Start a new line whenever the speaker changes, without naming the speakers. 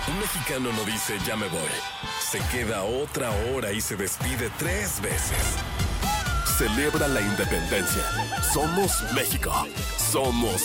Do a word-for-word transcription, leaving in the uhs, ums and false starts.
Un mexicano no dice ya me voy. Se queda otra hora y se despide tres veces. Celebra la independencia. Somos México. Somos